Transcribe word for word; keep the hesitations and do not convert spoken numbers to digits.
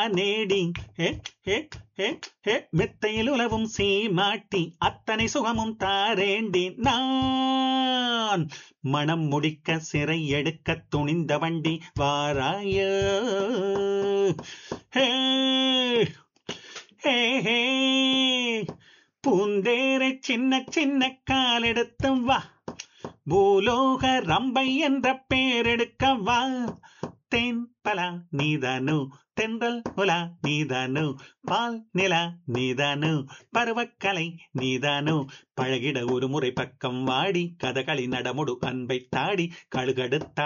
நேடி ஹே ஹே ஹே ஹே மெத்தையில் உலவும் சீமாட்டி அத்தனை சுகமும் தாரேண்டி நான் மனம் முடிக்க சிறை எடுக்க துணிந்த வண்டி வாராயோ ஹே ஹே ஹே பூந்தேரை சின்ன சின்ன காலெடுத்து வா பூலோக ரம்பை என்ற பேரெடுக்க வா தேன் பலா நீதானு தென்றல் உலா நீதானு பால் நிலா நீதானு பருவக்கலை நீதானு பழகிட ஒரு முறை பக்கம் வாடி கதகளி நடமுடு அன்பை தாடி கழுகடுத்தா